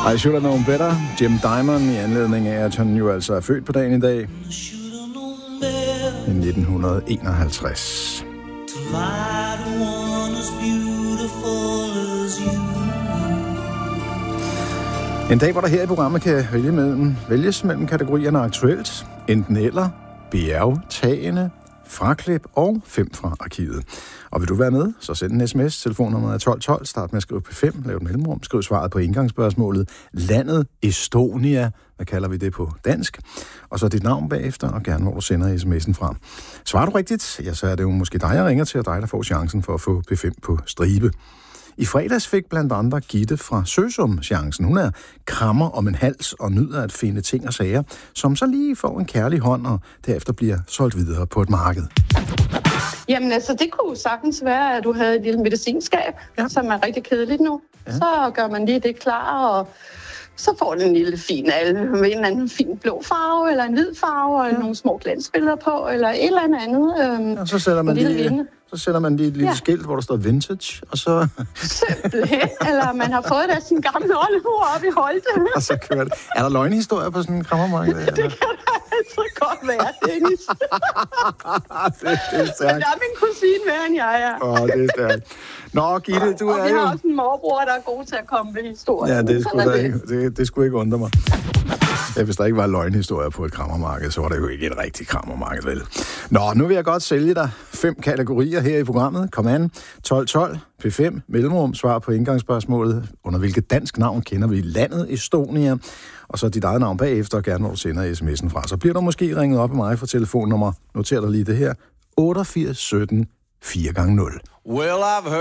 I should have known better. Jim Diamond i anledning af, at han jo altså er født på dagen i dag. I 1951. En dag, hvor der her i programmet kan vælges mellem kategorierne aktuelt, enten eller, bjergtagende, fraklip og 5 fra arkivet. Og vil du være med, så send en sms. Telefonnummeret er 1212. Start med at skrive P5. Lav et mellemrum. Skriv svaret på indgangsspørgsmålet. Landet Estonia. Hvad kalder vi det på dansk? Og så dit navn bagefter, og gerne hvor du sender sms'en fra. Svarer du rigtigt, ja, så er det jo måske dig, jeg ringer til, og dig, der får chancen for at få P5 på stribe. I fredags fik blandt andre Gitte fra Søsum chancen. Hun er krammer om en hals og nyder at finde ting og sager, som så lige får en kærlig hånd og derefter bliver solgt videre på et marked. Jamen altså, det kunne sagtens være, at du havde et lille medicinskab, som er rigtig kedeligt nu. Ja. Så gør man lige det klar, og så får den en lille fin med en eller anden fin blå farve, eller en hvid farve, eller nogle små glansbilleder på, eller et eller andet. Og så sætter man lige et lille skilt, hvor der står vintage, og så... Simpelthen. Eller man har fået det af sin gamle oldemor op i Holte. Og så kører det. Er der løgnhistorier på sådan en krammermarked? Det kan der altså godt være, Dennis. det er stærkt. Men der er min kusine mere, end jeg er. Det er stærkt. Nå, Gitte, du er jo... Og vi har også en morbror, der er god til at komme med historier. Ja, det skulle ikke undre mig. Ja, hvis der ikke var løgnhistorier på et krammermarked, så var det jo ikke et rigtigt krammermarked, vel? Nå, nu vil jeg godt sælge dig 5 kategorier her i programmet. Kom an. 1212, P5, mellemrum, svar på indgangsspørgsmålet. Under hvilket dansk navn kender vi landet Estonia? Og så dit eget navn bagefter, og gerne hvor du sender sms'en fra. Så bliver du måske ringet op af mig fra telefonnummer. Noter dig lige det her. 88 17 4x0. Well, I've heard